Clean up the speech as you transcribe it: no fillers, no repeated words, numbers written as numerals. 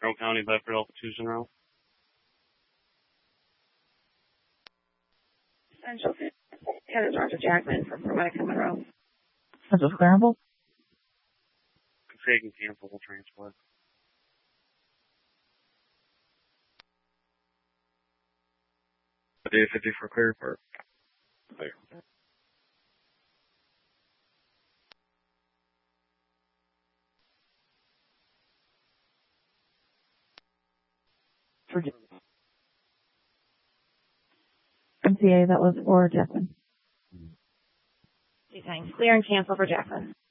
Monroe County, Bedford, Alpha 2 Monroe. Central Kevin Dr. Jackman for Mike Monroe. Central Scramble. Config and cancel will transport. Day 50 for clear park. There. MTA, that was for Jackman. Thanks. Clear and cancel for Jackman.